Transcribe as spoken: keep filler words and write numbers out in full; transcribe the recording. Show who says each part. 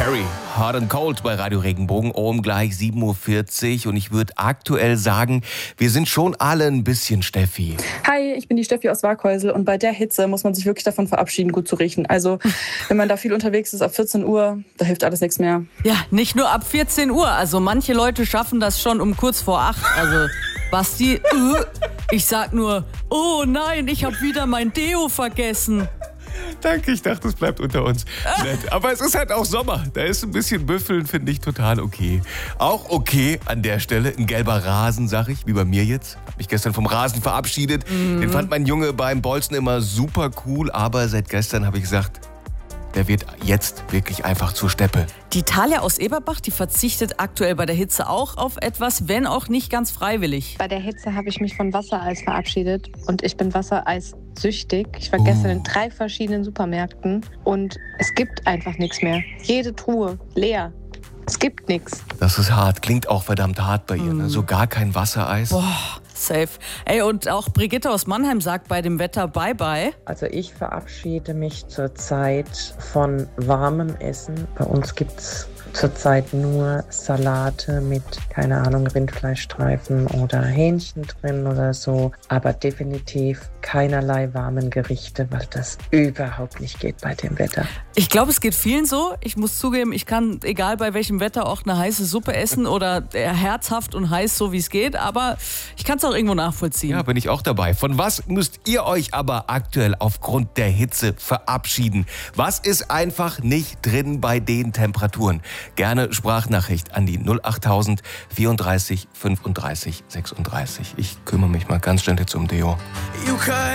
Speaker 1: Perry, Hot and Cold bei Radio Regenbogen um gleich sieben Uhr vierzig. Und ich würde aktuell sagen, wir sind schon alle ein bisschen Steffi.
Speaker 2: Hi, ich bin die Steffi aus Waghäusel und bei der Hitze muss man sich wirklich davon verabschieden, gut zu riechen. Also wenn man da viel unterwegs ist, ab vierzehn Uhr, da hilft alles nichts mehr.
Speaker 3: Ja, nicht nur ab vierzehn Uhr. Also manche Leute schaffen das schon um kurz vor acht. Also Basti, äh, ich sag nur, oh nein, ich habe wieder mein Deo vergessen.
Speaker 1: Danke, ich dachte, es bleibt unter uns. Nett. Aber es ist halt auch Sommer. Da ist ein bisschen Büffeln, finde ich total okay. Auch okay an der Stelle, ein gelber Rasen, sag ich, wie bei mir jetzt. Hab mich gestern vom Rasen verabschiedet. Mhm. Den fand mein Junge beim Bolzen immer super cool. Aber seit gestern habe ich gesagt, der wird jetzt wirklich einfach zur Steppe.
Speaker 3: Die Talia aus Eberbach, die verzichtet aktuell bei der Hitze auch auf etwas, wenn auch nicht ganz freiwillig.
Speaker 4: Bei der Hitze habe ich mich von Wassereis verabschiedet und ich bin Wassereis süchtig. Ich war gestern in drei verschiedenen Supermärkten und es gibt einfach nichts mehr. Jede Truhe leer. Es gibt nichts.
Speaker 1: Das ist hart. Klingt auch verdammt hart bei ihr. Ne? So gar kein Wassereis.
Speaker 3: Boah, safe. Ey, und auch Brigitte aus Mannheim sagt bei dem Wetter Bye-bye.
Speaker 5: Also ich verabschiede mich zurzeit von warmem Essen. Bei uns gibt's zurzeit nur Salate mit, keine Ahnung, Rindfleischstreifen oder Hähnchen drin oder so. Aber definitiv keinerlei warmen Gerichte, weil das überhaupt nicht geht bei dem Wetter.
Speaker 3: Ich glaube, es geht vielen so. Ich muss zugeben, ich kann, egal bei welchem Wetter, auch eine heiße Suppe essen oder herzhaft und heiß, so wie es geht. Aber ich kann es auch irgendwo nachvollziehen.
Speaker 1: Ja, bin ich auch dabei. Von was müsst ihr euch aber aktuell aufgrund der Hitze verabschieden? Was ist einfach nicht drin bei den Temperaturen? Gerne Sprachnachricht an die null achttausend vierunddreißig fünfunddreißig sechsunddreißig. Ich kümmere mich mal ganz schnell jetzt um Deo.